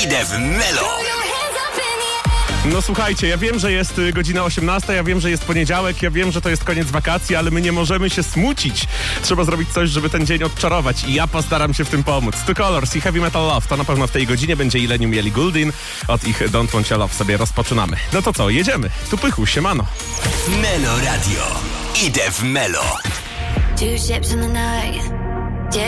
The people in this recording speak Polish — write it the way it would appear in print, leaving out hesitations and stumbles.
Idę w Melo. No słuchajcie, ja wiem, że jest godzina 18, ja wiem, że jest poniedziałek, ja wiem, że to jest koniec wakacji, ale my nie możemy się smucić. Trzeba zrobić coś, żeby ten dzień odczarować i ja postaram się w tym pomóc. Two Colors i Heavy Metal Love, to na pewno w tej godzinie będzie Illenium i Ellie Goulding. Od ich Don't Want Your Love sobie rozpoczynamy. No to co, jedziemy. Tu Pychu, siemano. Melo Radio. Idę w Melo. Two ships in the night.